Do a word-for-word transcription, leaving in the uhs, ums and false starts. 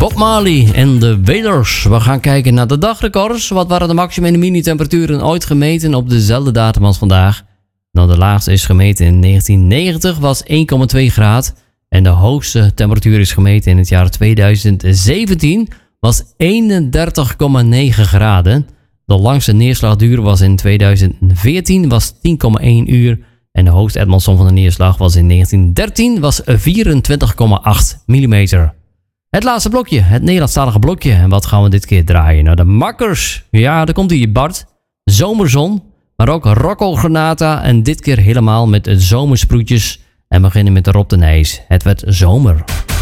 Bob Marley en de Wailers. We gaan kijken naar de dagrecords. Wat waren de maximum en de mini-temperaturen ooit gemeten op dezelfde datum als vandaag? Nou, de laagste is gemeten in negentien negentig, was één komma twee graden. En de hoogste temperatuur is gemeten in het jaar tweeduizend zeventien, was eenendertig komma negen graden. De langste neerslagduur was in tweeduizend veertien, was tien komma één uur. En de hoogste etmalsom van de neerslag was in negentien dertien, was vierentwintig komma acht millimeter. Het laatste blokje, het Nederlandstalige blokje. En wat gaan we dit keer draaien? Nou, de makkers. Ja, daar komt hier Bart. Zomerzon. Maar ook Rocco Granata. En dit keer helemaal met zomersproetjes. En we beginnen met Rob de Nijs. Het werd zomer.